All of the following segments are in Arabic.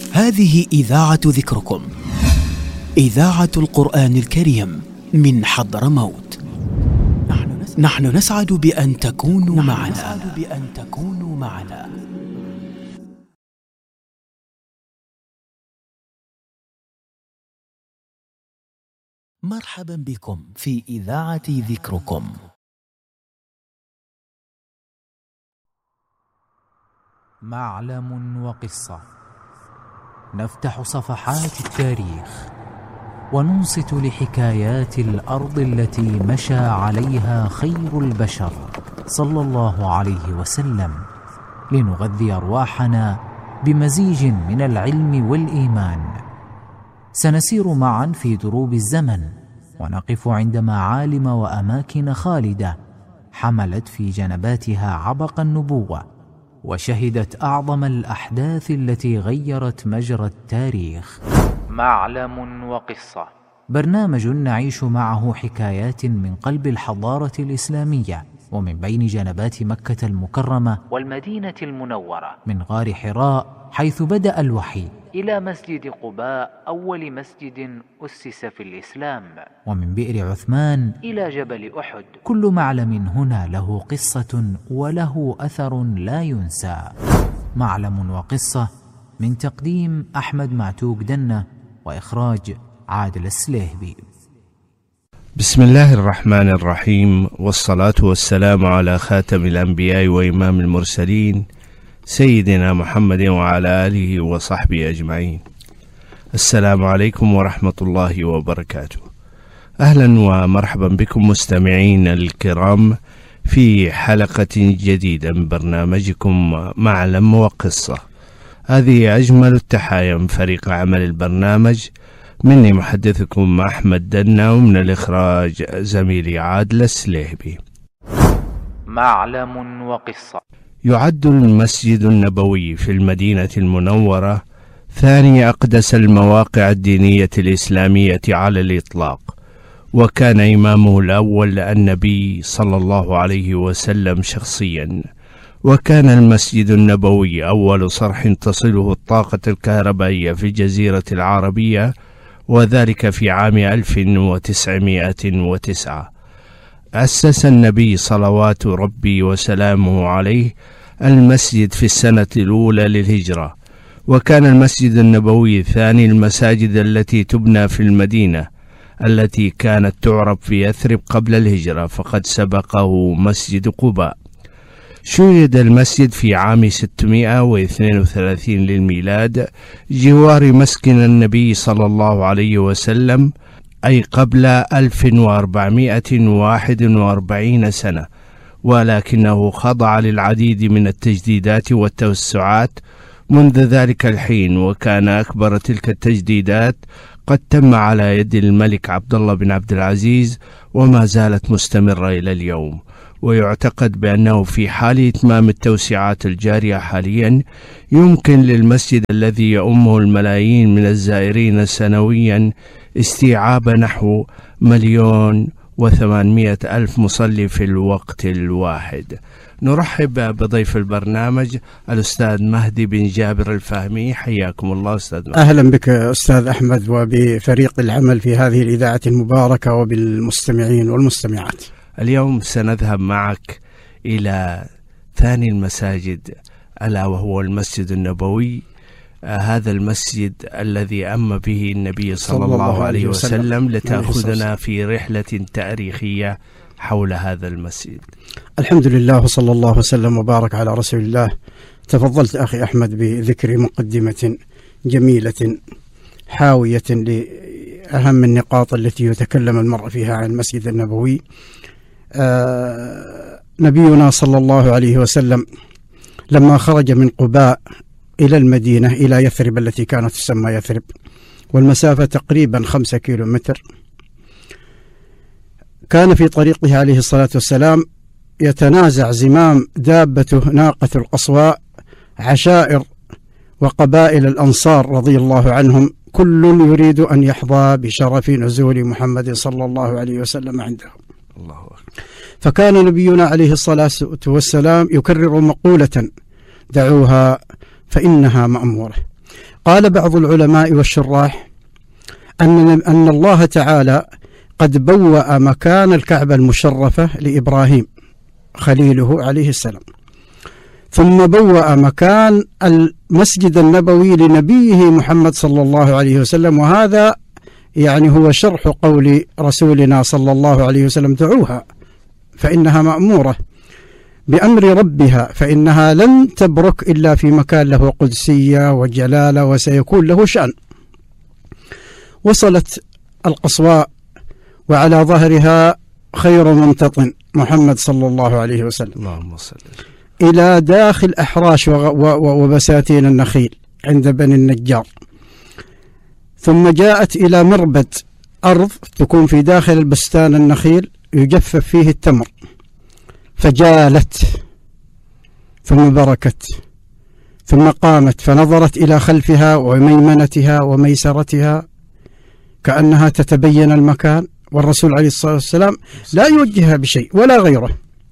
هذه إذاعة ذكركم، إذاعة القرآن الكريم من حضرموت. نحن نسعد بأن تكونوا معنا. مرحبا بكم في إذاعة ذكركم. معلم وقصة، نفتح صفحات التاريخ وننصت لحكايات الأرض التي مشى عليها خير البشر صلى الله عليه وسلم، لنغذي أرواحنا بمزيج من العلم والإيمان. سنسير معا في دروب الزمن ونقف عند معالم وأماكن خالدة حملت في جنباتها عبق النبوة، وشهدت أعظم الأحداث التي غيرت مجرى التاريخ. معلم وقصة، برنامج نعيش معه حكايات من قلب الحضارة الإسلامية ومن بين جنبات مكة المكرمة والمدينة المنورة، من غار حراء حيث بدأ الوحي إلى مسجد قباء أول مسجد أسس في الإسلام، ومن بئر عثمان إلى جبل أحد. كل معلم هنا له قصة وله أثر لا ينسى. معلم وقصة، من تقديم أحمد معتوق دنة وإخراج عادل السليهبي. بسم الله الرحمن الرحيم، والصلاة والسلام على خاتم الأنبياء وإمام المرسلين سيدنا محمد وعلى آله وصحبه أجمعين. السلام عليكم ورحمة الله وبركاته. أهلا ومرحبا بكم مستمعين الكرام في حلقة جديدة من برنامجكم معلم وقصة. هذه أجمل التحايا من فريق عمل البرنامج، مني محدثكم أحمد دنة، ومن الإخراج زميلي عادل السليهبي. معلم وقصة. يعد المسجد النبوي في المدينة المنورة ثاني أقدس المواقع الدينية الإسلامية على الإطلاق، وكان إمامه الأول النبي صلى الله عليه وسلم شخصيا. وكان المسجد النبوي أول صرح تصله الطاقة الكهربائية في الجزيرة العربية، وذلك في عام 1909. أسس النبي صلوات ربي وسلامه عليه المسجد في السنة الأولى للهجرة، وكان المسجد النبوي ثاني المساجد التي تبنى في المدينة التي كانت تعرف في يثرب قبل الهجرة، فقد سبقه مسجد قباء. شيد المسجد في عام 632 للميلاد جوار مسكن النبي صلى الله عليه وسلم، أي قبل 1441 سنة، ولكنه خضع للعديد من التجديدات والتوسعات منذ ذلك الحين، وكان أكبر تلك التجديدات قد تم على يد الملك عبد الله بن عبد العزيز، وما زالت مستمرة إلى اليوم. ويعتقد بأنه في حال إتمام التوسعات الجارية حاليا يمكن للمسجد الذي يؤمه الملايين من الزائرين سنويا استيعاب نحو 1,800,000 مصلي في الوقت الواحد. نرحب بضيف البرنامج الأستاذ مهدي بن جابر الفهمي. حياكم الله أستاذ مهدي. أهلا بك أستاذ أحمد وبفريق العمل في هذه الإذاعة المباركة وبالمستمعين والمستمعات. اليوم سنذهب معك إلى ثاني المساجد، ألا وهو المسجد النبوي. هذا المسجد الذي أم به النبي صلى الله عليه وسلم، لتأخذنا في رحلة تاريخية حول هذا المسجد. الحمد لله، وصلى الله وسلم وبارك على رسول الله. تفضلت أخي أحمد بذكر مقدمة جميلة حاوية لأهم النقاط التي يتكلم المرء فيها عن المسجد النبوي. نبينا صلى الله عليه وسلم لما خرج من قباء إلى المدينة إلى يثرب التي كانت تسمى يثرب، والمسافة تقريبا 5 كيلومتر، كان في طريقه عليه الصلاة والسلام يتنازع زمام دابته ناقة القصواء عشائر وقبائل الأنصار رضي الله عنهم، كل يريد أن يحظى بشرف نزول محمد صلى الله عليه وسلم عنده. الله أكبر. فكان نبينا عليه الصلاة والسلام يكرر مقولة: دعوها فإنها مأمورة. قال بعض العلماء والشراح أن الله تعالى قد بوأ مكان الكعبة المشرفة لإبراهيم خليله عليه السلام، ثم بوأ مكان المسجد النبوي لنبيه محمد صلى الله عليه وسلم. وهذا يعني هو شرح قول رسولنا صلى الله عليه وسلم: دعوها فإنها مأمورة بأمر ربها فإنها لن تبرك إلا في مكان له قدسية وجلالة وسيكون له شأن. وصلت القصواء وعلى ظهرها خير ممتطن محمد صلى الله عليه وسلم، اللهم صل إلى داخل أحراش وبساتين النخيل عند بني النجار، ثم جاءت إلى مربد أرض تكون في داخل البستان النخيل يجفف فيه التمر، فجالت ثم بركت، ثم قامت فنظرت إلى خلفها وميمنتها وميسرتها كأنها تتبين المكان، والرسول عليه الصلاة والسلام لا يوجهها بشيء ولا غيره.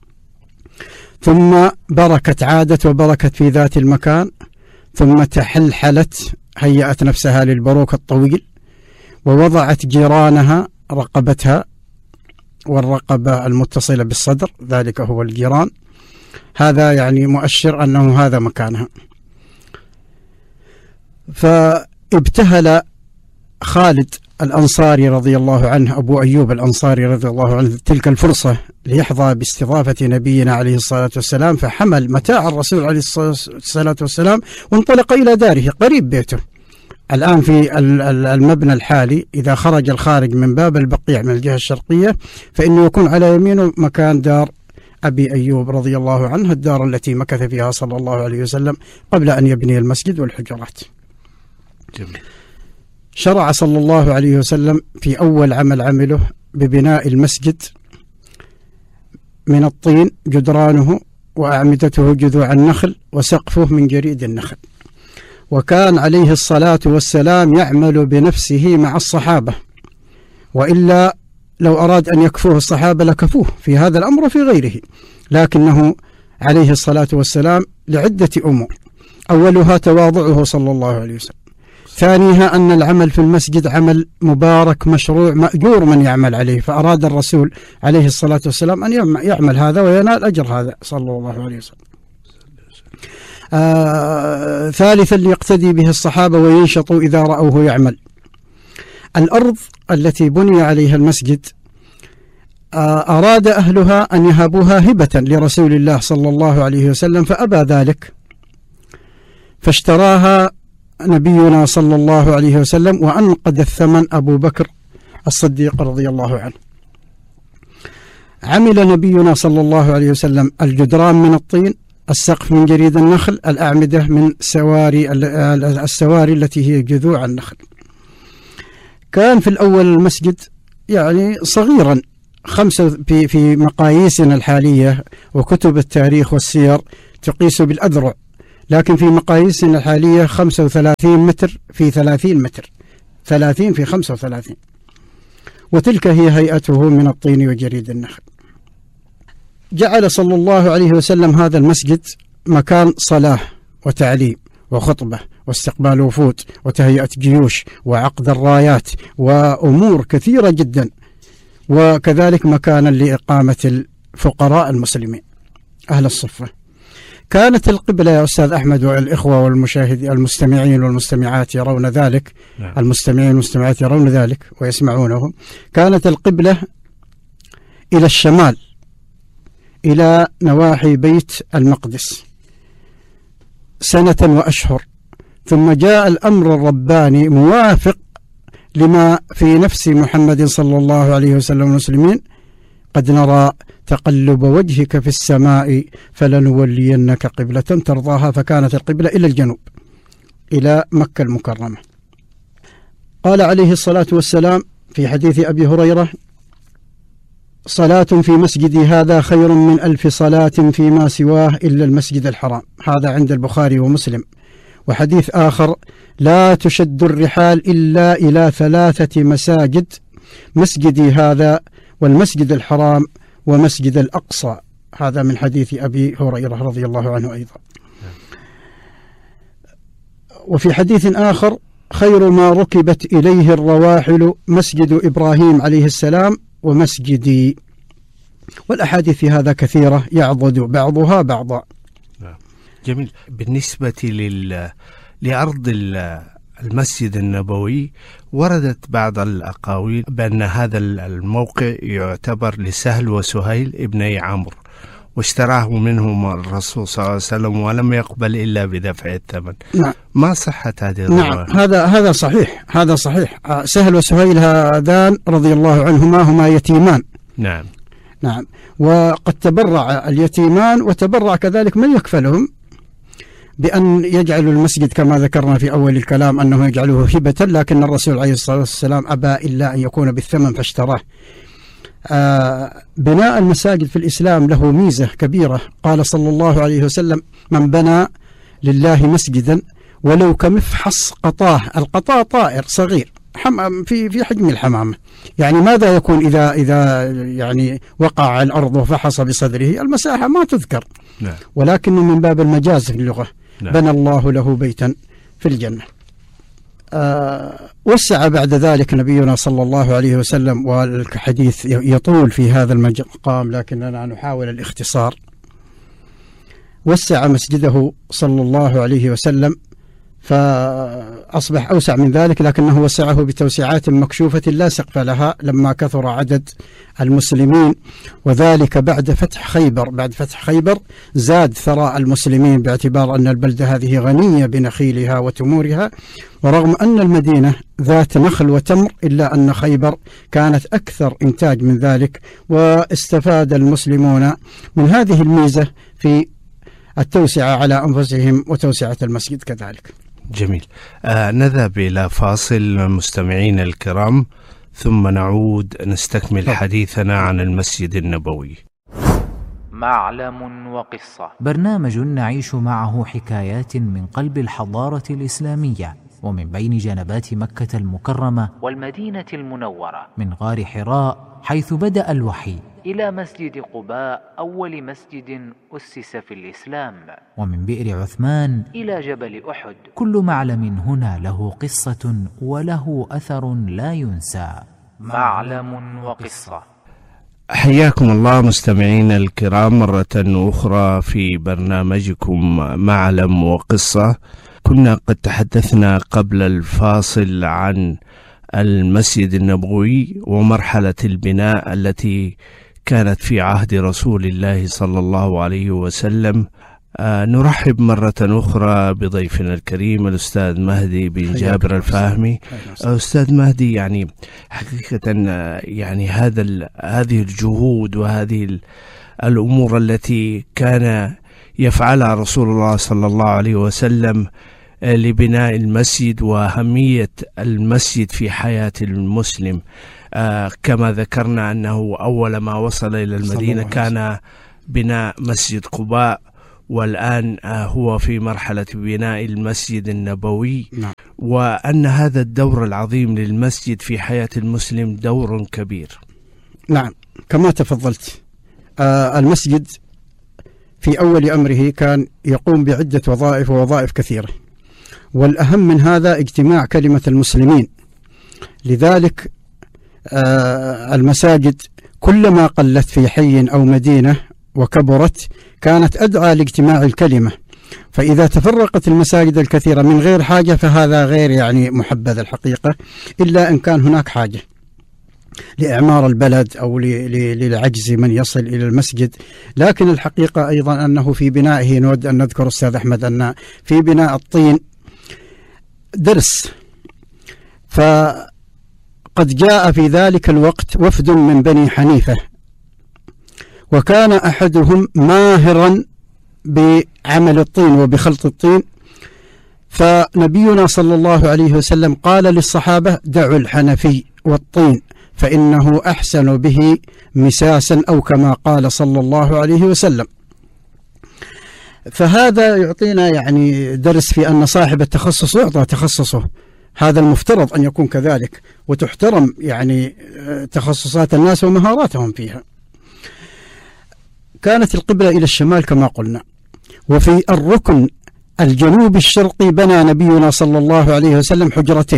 ثم بركت، عادت وبركت في ذات المكان، ثم تحلحلت، هيأت نفسها للبروك الطويل، ووضعت جيرانها رقبتها، والرقبة المتصلة بالصدر ذلك هو الجيران، هذا يعني مؤشر أنه هذا مكانها. فابتهل خالد الأنصاري رضي الله عنه، أبو أيوب الأنصاري رضي الله عنه، تلك الفرصة ليحظى باستضافة نبينا عليه الصلاة والسلام، فحمل متاع الرسول عليه الصلاة والسلام وانطلق إلى داره قريب بيته. الآن في المبنى الحالي إذا خرج الخارج من باب البقيع من الجهة الشرقية فإنه يكون على يمينه مكان دار أبي أيوب رضي الله عنه، الدار التي مكث فيها صلى الله عليه وسلم قبل أن يبني المسجد والحجرات. جميل. شرع صلى الله عليه وسلم في أول عمل عمله ببناء المسجد من الطين، جدرانه وأعمدته جذوع النخل وسقفه من جريد النخل. وكان عليه الصلاة والسلام يعمل بنفسه مع الصحابة، وإلا لو أراد أن يكفوه الصحابة لكفوه في هذا الأمر وفي غيره، لكنه عليه الصلاة والسلام لعدة أمور: أولها تواضعه صلى الله عليه وسلم، ثانيها أن العمل في المسجد عمل مبارك مشروع مأجور من يعمل عليه، فأراد الرسول عليه الصلاة والسلام أن يعمل هذا وينال أجر هذا صلى الله عليه وسلم. ثالثا ليقتدي به الصحابة وينشطوا إذا رأوه يعمل. الأرض التي بني عليها المسجد أراد أهلها أن يهبوها هبة لرسول الله صلى الله عليه وسلم، فأبى ذلك، فاشتراها نبينا صلى الله عليه وسلم، وأنقذ الثمن أبو بكر الصديق رضي الله عنه. عمل نبينا صلى الله عليه وسلم الجدران من الطين، السقف من جريد النخل، الأعمدة من السواري التي هي جذوع النخل. كان في الأول المسجد يعني صغيرا، في مقاييسنا الحالية وكتب التاريخ والسير تقيس بالأذرع، لكن في مقاييسنا الحالية 35 متر في 30 متر، 30 في 35، وتلك هي هيئته من الطين وجريد النخل. جعل صلى الله عليه وسلم هذا المسجد مكان صلاة وتعليم وخطبة واستقبال وفود وتهيئة جيوش وعقد الرايات وأمور كثيرة جدا، وكذلك مكانا لإقامة الفقراء المسلمين أهل الصفة. كانت القبلة يا أستاذ أحمد والإخوة والمشاهدين المستمعين والمستمعات يرون ذلك، المستمعين والمستمعات يرون ذلك ويسمعونه، كانت القبلة إلى الشمال إلى نواحي بيت المقدس سنة وأشهر، ثم جاء الأمر الرباني موافق لما في نفس محمد صلى الله عليه وسلم المسلمين: قد نرى تقلب وجهك في السماء فلنولينك قبلة ترضاها، فكانت القبلة إلى الجنوب إلى مكة المكرمة. قال عليه الصلاة والسلام في حديث أبي هريرة: صلاة في مسجدي هذا خير من 1000 صلاة فيما سواه إلا المسجد الحرام. هذا عند البخاري ومسلم. وحديث آخر: لا تشد الرحال إلا إلى 3 مساجد: مسجدي هذا والمسجد الحرام ومسجد الأقصى. هذا من حديث أبي هريرة رضي الله عنه أيضا. وفي حديث آخر: خير ما ركبت إليه الرواحل مسجد إبراهيم عليه السلام ومسجدي. والأحاديث في هذا كثيرة يعضد بعضها بعضا. جميل. بالنسبة لأرض المسجد النبوي، وردت بعض الأقاويل بأن هذا الموقع يعتبر لسهل وسهيل ابني عمرو، واشتراه منهم الرسول صلى الله عليه وسلم ولم يقبل إلا بدفع الثمن. نعم. ما صحة هذه الرواية؟ نعم، هذا صحيح، هذا صحيح. سهل وسهيل هذان رضي الله عنهما هما يتيمان. نعم. نعم. وقد تبرع اليتيمان وتبرع كذلك من يكفلهم بأن يجعلوا المسجد كما ذكرنا في أول الكلام أنه يجعله هبة، لكن الرسول عليه الصلاة والسلام أبى إلا أن يكون بالثمن فاشتراه. بناء المساجد في الإسلام له ميزة كبيرة. قال صلى الله عليه وسلم: من بنى لله مسجدا ولو كمفحص قطاه. القطاء طائر صغير في حجم الحمامة، يعني ماذا يكون إذا يعني وقع على الأرض وفحص بصدره؟ المساحة ما تذكر. نعم. ولكن من باب المجاز في اللغة. نعم. بنى الله له بيتا في الجنة. وسع بعد ذلك نبينا صلى الله عليه وسلم، والحديث يطول في هذا المقام لكننا نحاول الاختصار. وسع مسجده صلى الله عليه وسلم فأصبح أوسع من ذلك، لكنه وسعه بتوسعات مكشوفة لا سقف لها لما كثر عدد المسلمين، وذلك بعد فتح خيبر. بعد فتح خيبر زاد ثراء المسلمين باعتبار أن البلدة هذه غنية بنخيلها وتمورها، ورغم أن المدينة ذات نخل وتمر إلا أن خيبر كانت أكثر إنتاج من ذلك، واستفاد المسلمون من هذه الميزة في التوسعة على أنفسهم وتوسعة المسجد كذلك. جميل. نذهب إلى فاصل مستمعين الكرام، ثم نعود نستكمل حديثنا عن المسجد النبوي. معلم وقصة، برنامج نعيش معه حكايات من قلب الحضارة الإسلامية ومن بين جنبات مكة المكرمة والمدينة المنورة، من غار حراء حيث بدأ الوحي إلى مسجد قباء أول مسجد أسس في الإسلام، ومن بئر عثمان إلى جبل أحد. كل معلم هنا له قصة وله أثر لا ينسى. معلم وقصة. حياكم الله مستمعين الكرام مرة أخرى في برنامجكم معلم وقصة. كنا قد تحدثنا قبل الفاصل عن المسجد النبوي ومرحلة البناء التي كانت في عهد رسول الله صلى الله عليه وسلم. نرحب مرة أخرى بضيفنا الكريم الأستاذ مهدي بن جابر الفاهمي. أستاذ مهدي، يعني حقيقة يعني هذه الجهود وهذه الأمور التي كان يفعلها رسول الله صلى الله عليه وسلم لبناء المسجد وأهمية المسجد في حياة المسلم، كما ذكرنا أنه أول ما وصل إلى المدينة كان بناء مسجد قباء، والآن هو في مرحلة بناء المسجد النبوي. نعم. وأن هذا الدور العظيم للمسجد في حياة المسلم دور كبير. نعم، كما تفضلت. المسجد في أول أمره كان يقوم بعدة وظائف ووظائف كثيرة، والأهم من هذا اجتماع كلمة المسلمين. لذلك المساجد كلما قلت في حي أو مدينة وكبرت كانت أدعى لاجتماع الكلمة، فإذا تفرقت المساجد الكثيرة من غير حاجة فهذا غير يعني محبذ الحقيقة، إلا إن كان هناك حاجة لإعمار البلد أو للعجز من يصل إلى المسجد. لكن الحقيقة أيضا أنه في بنائه نود أن نذكر أستاذ أحمد أن في بناء الطين درس، فقد جاء في ذلك الوقت وفد من بني حنيفة، وكان أحدهم ماهرا بعمل الطين وبخلط الطين، فنبينا صلى الله عليه وسلم قال للصحابة: دعوا الحنفي والطين فإنه أحسن به مساسا، أو كما قال صلى الله عليه وسلم. فهذا يعطينا يعني درس في أن صاحب التخصص يعطى تخصصه، هذا المفترض أن يكون كذلك، وتحترم يعني تخصصات الناس ومهاراتهم فيها. كانت القبلة إلى الشمال كما قلنا، وفي الركن الجنوب الشرقي بنى نبينا صلى الله عليه وسلم حجرتين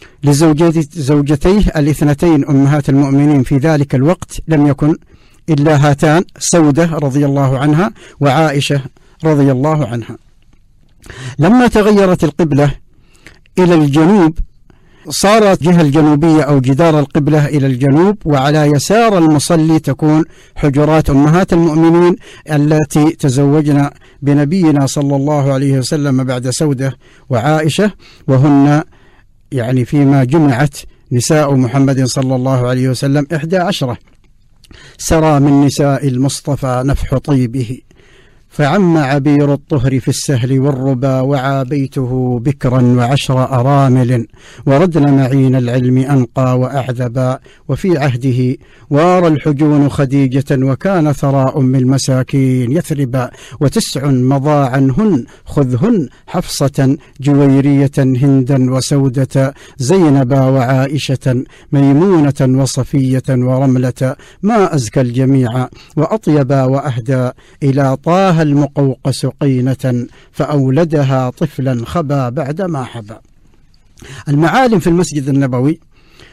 لزوجتيه الاثنتين أمهات المؤمنين في ذلك الوقت، لم يكن إلا هاتان، سودة رضي الله عنها وعائشة رضي الله عنها. لما تغيرت القبلة إلى الجنوب صارت جهة الجنوبية أو جدار القبلة إلى الجنوب، وعلى يسار المصلي تكون حجرات أمهات المؤمنين التي تزوجن بنبينا صلى الله عليه وسلم بعد سودة وعائشة، وهن يعني فيما جمعت نساء محمد صلى الله عليه وسلم 11. سرى من نساء المصطفى نفح طيبه، فعم عبير الطهر في السهل والربا، وعى بيته بكرا وعشر أرامل، وردن معين العلم أنقى وأعذبا، وفي عهده وار الحجون خديجة، وكان ثراء من المساكين يثربا، وتسع مضى عنهن خذهن حفصة جويرية هندا وسودة زينبا وعائشة ميمونة وصفية ورملة، ما أزكى الجميع وأطيبا وأهدى إلى طه المقوقس قينة، فأولدها طفلا خبا بعدما حبا. المعالم في المسجد النبوي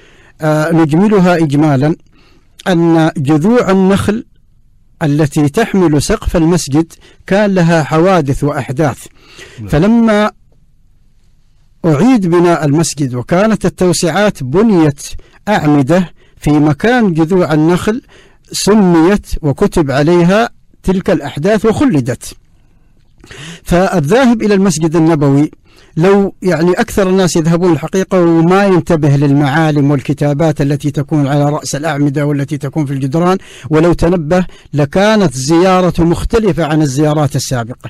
نجملها إجمالا أن جذوع النخل التي تحمل سقف المسجد كان لها حوادث وأحداث، فلما أعيد بناء المسجد وكانت التوسعات بنيت أعمدة في مكان جذوع النخل سميت وكتب عليها تلك الأحداث وخلدت. فالذاهب إلى المسجد النبوي لو يعني أكثر الناس يذهبون الحقيقة وما ينتبه للمعالم والكتابات التي تكون على رأس الأعمدة والتي تكون في الجدران، ولو تنبه لكانت زيارة مختلفة عن الزيارات السابقة.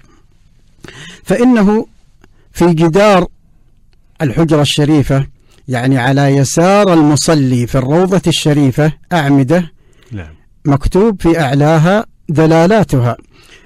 فإنه في جدار الحجرة الشريفة يعني على يسار المصلي في الروضة الشريفة أعمدة مكتوب في أعلاها دلالاتها: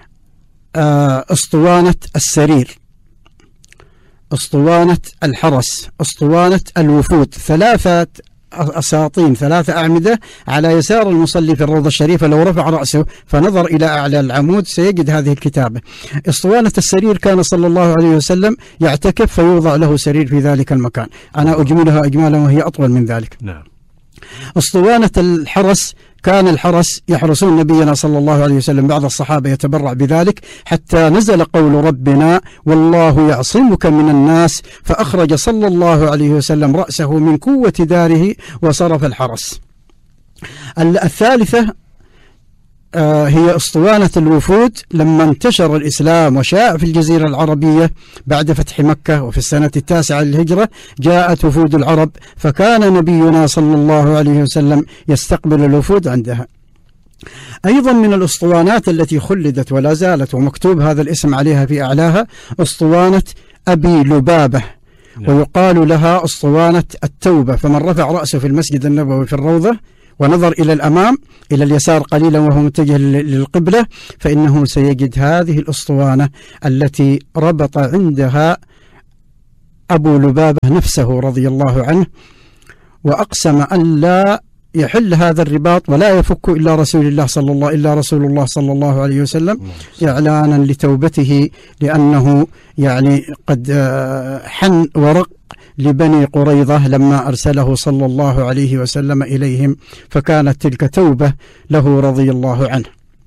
أسطوانة السرير، أسطوانة الحرس، أسطوانة الوفود، 3 أساطين 3 أعمدة على يسار المصلي في الروضة الشريفة. لو رفع رأسه فنظر إلى أعلى العمود سيجد هذه الكتابة. أسطوانة السرير كان صلى الله عليه وسلم يعتكف فيوضع له سرير في ذلك المكان، أنا أجملها إجمالا وهي أطول من ذلك. نعم. أسطوانة الحرس كان الحرس يحرسون نبينا صلى الله عليه وسلم، بعض الصحابة يتبرع بذلك حتى نزل قول ربنا: والله يعصمك من الناس، فأخرج صلى الله عليه وسلم رأسه من قوة داره وصرف الحرس. الثالثة هي أسطوانة الوفود. لما انتشر الإسلام وشاع في الجزيرة العربية بعد فتح مكة وفي السنة 9 للهجرة جاءت وفود العرب، فكان نبينا صلى الله عليه وسلم يستقبل الوفود عندها. أيضا من الأسطوانات التي خلدت ولا زالت ومكتوب هذا الاسم عليها في أعلاها أسطوانة أبي لبابة، ويقال لها أسطوانة التوبة. فمن رفع رأسه في المسجد النبوي في الروضة ونظر إلى الأمام إلى اليسار قليلا وهو متجه للقبلة فإنه سيجد هذه الأسطوانة التي ربط عندها أبو لبابة نفسه رضي الله عنه، وأقسم أن لا يحل هذا الرباط ولا يفك إلا رسول الله صلى الله عليه وسلم، إعلانا لتوبته، لأنه يعني قد حن ورق لبني قريظة لما أرسله صلى الله عليه وسلم إليهم، فكانت تلك توبة له رضي الله عنه.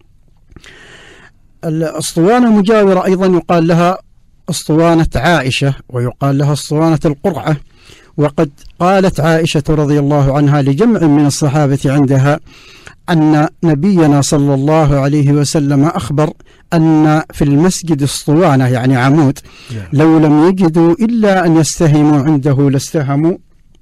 الأسطوانة مجاورة أيضا يقال لها أسطوانة عائشة، ويقال لها أسطوانة القرعة. وقد قالت عائشة رضي الله عنها لجمع من الصحابة عندها أن نبينا صلى الله عليه وسلم أخبر أن في المسجد اسطوانة يعني عمود لو لم يجدوا إلا أن يستهموا عنده لاستهموا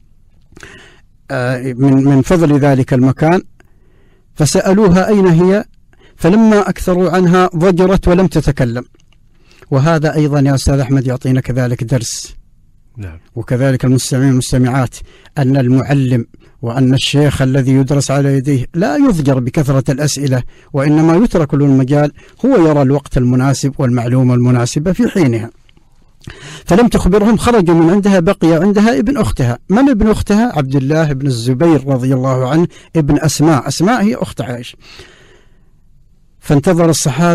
من فضل ذلك المكان، فسألوها أين هي، فلما أكثروا عنها ضجرت ولم تتكلم. وهذا أيضا يا أستاذ أحمد يعطينا كذلك درس، وكذلك المستمعين والمستمعات، أن المعلم وأن الشيخ الذي يدرس على يديه لا يضجر بكثرة الأسئلة، وإنما يترك له المجال، هو يرى الوقت المناسب والمعلومة المناسبة في حينها. فلم تخبرهم، خرجوا من عندها، بقي عندها ابن أختها. من ابن أختها؟ عبد الله بن الزبير رضي الله عنه ابن أسماء. أسماء هي أخت عائشة. فانتظر الصحابة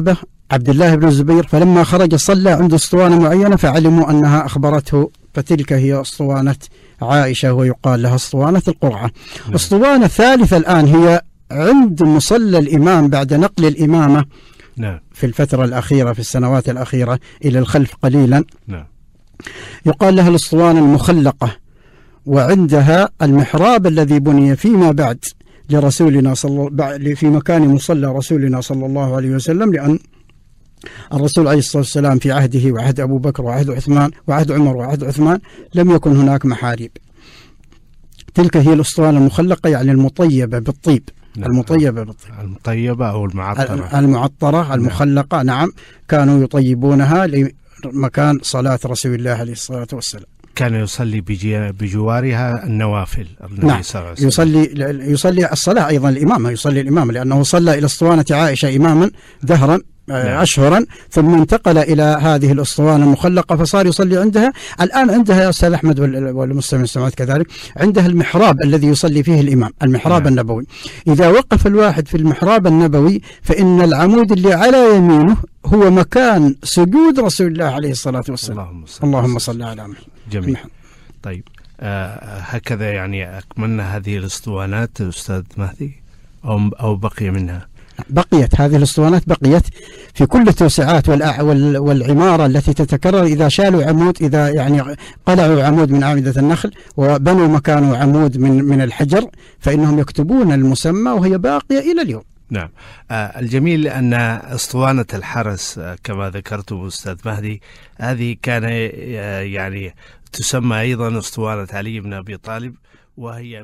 عبد الله بن الزبير، فلما خرج صلى عند اسطوانة معينة فعلموا أنها أخبرته، فتلك هي اسطوانة عائشة ويقال لها اسطوانة القرعة. اسطوانة الثالثة الآن هي عند مصلى الإمام بعد نقل الإمامة في الفترة الأخيرة، في السنوات الأخيرة إلى الخلف قليلا، يقال لها الاسطوانة المخلقة، وعندها المحراب الذي بني فيما بعد لرسولنا في مكان مصلى رسولنا صلى الله عليه وسلم، لأن الرسول عليه الصلاة والسلام في عهده وعهد أبو بكر وعهد عثمان وعهد عمر وعهد عثمان لم يكن هناك محاريب. تلك هي الاسطوانة المخلقة، يعني المطيبة بالطيب. المطيبة أو المعطرة المخلقة. نعم، كانوا يطيبونها لمكان صلاة رسول الله عليه الصلاة والسلام. كان يصلي بجوارها النوافل. نعم، يصلي الصلاة أيضا الإمامة، يصلي الإمامة، لأنه صلى إلى اسطوانة عائشة إماما دهرا أشهرا، ثم انتقل إلى هذه الاسطوانة المخلقة فصار يصلي عندها. الآن عندها يا أستاذ أحمد والمستمعين والمستمعات كذلك، عندها المحراب الذي يصلي فيه الإمام، المحراب النبوي. إذا وقف الواحد في المحراب النبوي فإن العمود اللي على يمينه هو مكان سجود رسول الله عليه الصلاة والسلام. اللهم صل على محمد. جميل. طيب، هكذا يعني أكملنا هذه الاسطوانات أستاذ مهدي أو بقي منها؟ بقيت هذه الاسطوانات، بقيت في كل التوسعات والعمارة التي تتكرر. إذا شالوا عمود، إذا يعني قلعوا عمود من أعمدة النخل وبنوا مكانه عمود من الحجر، فإنهم يكتبون المسمى وهي باقية إلى اليوم. نعم. الجميل أن اسطوانة الحرس كما ذكرتم أستاذ مهدي، هذه كان يعني تسمى أيضا اسطوانة علي بن أبي طالب، وهي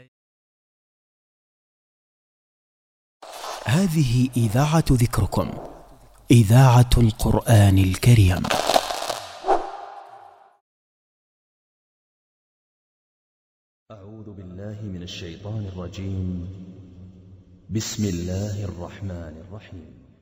هذه إذاعة ذكركم، إذاعة القرآن الكريم. أعوذ بالله من الشيطان الرجيم. بسم الله الرحمن الرحيم.